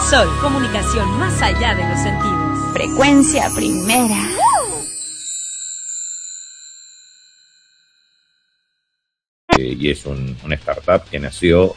Sol, comunicación más allá de los sentidos. Frecuencia primera. Y es una startup que nació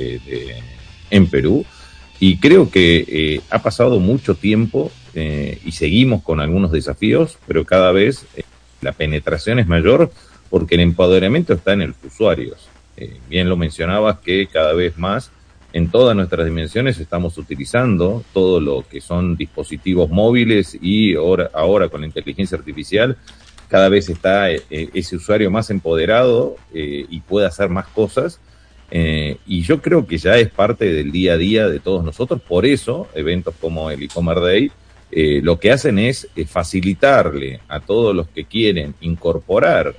en Perú, y creo que ha pasado mucho tiempo y seguimos con algunos desafíos, pero cada vez la penetración es mayor porque el empoderamiento está en los usuarios. Bien lo mencionabas, que cada vez más en todas nuestras dimensiones estamos utilizando todo lo que son dispositivos móviles, y ahora con la inteligencia artificial cada vez está ese usuario más empoderado y puede hacer más cosas, y yo creo que ya es parte del día a día de todos nosotros. Por eso eventos como el e-commerce Day lo que hacen es facilitarle a todos los que quieren incorporar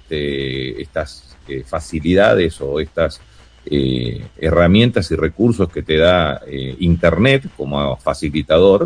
estas facilidades o estas herramientas y recursos que te da Internet como facilitador,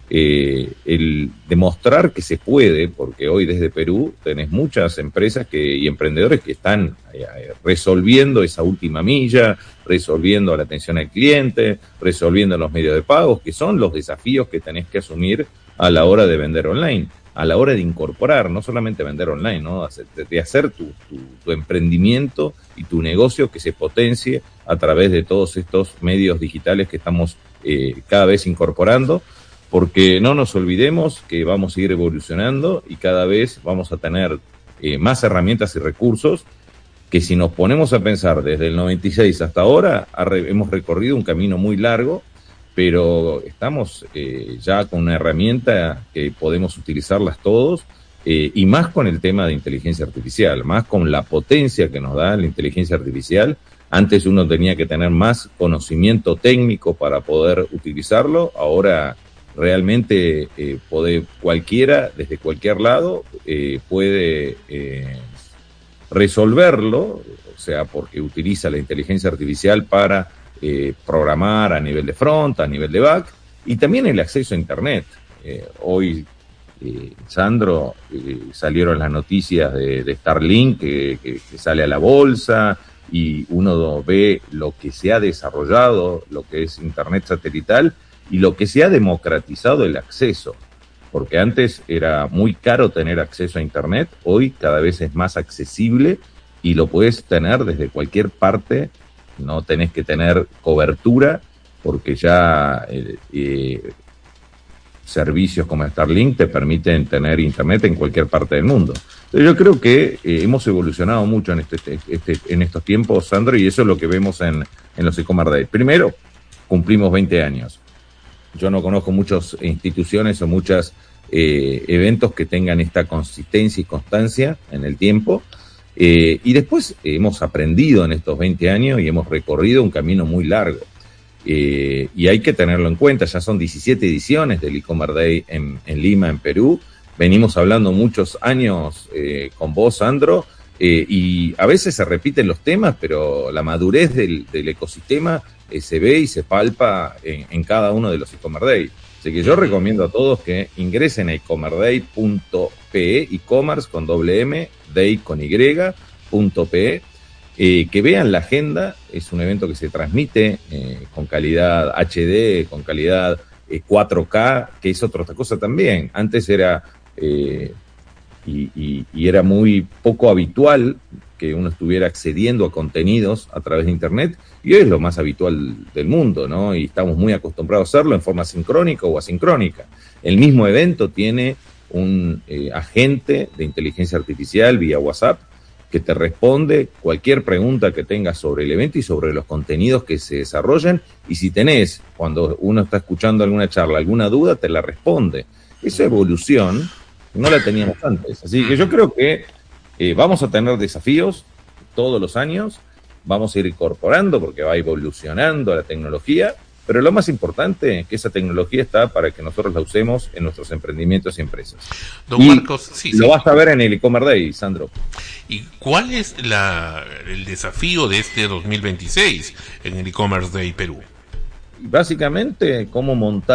el demostrar que se puede, porque hoy desde Perú tenés muchas empresas y emprendedores que están resolviendo esa última milla, resolviendo la atención al cliente, resolviendo los medios de pagos, que son los desafíos que tenés que asumir a la hora de vender online, a la hora de incorporar, no solamente vender online, ¿no? De hacer tu emprendimiento y tu negocio que se potencie a través de todos estos medios digitales que estamos cada vez incorporando, porque no nos olvidemos que vamos a ir evolucionando y cada vez vamos a tener más herramientas y recursos que, si nos ponemos a pensar desde el 96 hasta ahora, hemos recorrido un camino muy largo, pero estamos ya con una herramienta que podemos utilizarlas todos, y más con el tema de inteligencia artificial, más con la potencia que nos da la inteligencia artificial. Antes uno tenía que tener más conocimiento técnico para poder utilizarlo, ahora realmente cualquiera, desde cualquier lado, puede resolverlo, o sea, porque utiliza la inteligencia artificial para programar a nivel de front, a nivel de back, y también el acceso a Internet. Hoy, Sandro, salieron las noticias de Starlink que sale a la bolsa, y uno ve lo que se ha desarrollado, lo que es Internet satelital, y lo que se ha democratizado el acceso, porque antes era muy caro tener acceso a Internet, hoy cada vez es más accesible y lo puedes tener desde cualquier parte, no tenés que tener cobertura, porque ya servicios como Starlink te permiten tener Internet en cualquier parte del mundo. Entonces yo creo que hemos evolucionado mucho en estos tiempos, Sandro, y eso es lo que vemos en los e-commerce Days. Primero, cumplimos 20 años. Yo no conozco muchas instituciones o muchos eventos que tengan esta consistencia y constancia en el tiempo. Y después hemos aprendido en estos 20 años y hemos recorrido un camino muy largo. Y hay que tenerlo en cuenta. Ya son 17 ediciones del e-commerce Day en Lima, en Perú. Venimos hablando muchos años con vos, Sandro, y a veces se repiten los temas, pero la madurez del ecosistema se ve y se palpa en cada uno de los e-commerce Day. Así que yo recomiendo a todos que ingresen a e-commerceday.pe, e-commerce con doble M, day con y.pe, que vean la agenda. Es un evento que se transmite con calidad HD, con calidad 4K, que es otra cosa también. Antes era y era muy poco habitual que uno estuviera accediendo a contenidos a través de Internet, y hoy es lo más habitual del mundo, ¿no? Y estamos muy acostumbrados a hacerlo en forma sincrónica o asincrónica. El mismo evento tiene un agente de inteligencia artificial vía WhatsApp que te responde cualquier pregunta que tengas sobre el evento y sobre los contenidos que se desarrollan, y si tenés, cuando uno está escuchando alguna charla, alguna duda, te la responde. Esa evolución no la teníamos antes. Así que yo creo que vamos a tener desafíos todos los años, vamos a ir incorporando porque va evolucionando la tecnología, pero lo más importante es que esa tecnología está para que nosotros la usemos en nuestros emprendimientos y empresas. Don Marcos, sí, lo vas a ver en el e-commerce Day, Sandro. ¿Y cuál es el desafío de este 2026 en el e-commerce Day Perú? Básicamente, cómo montar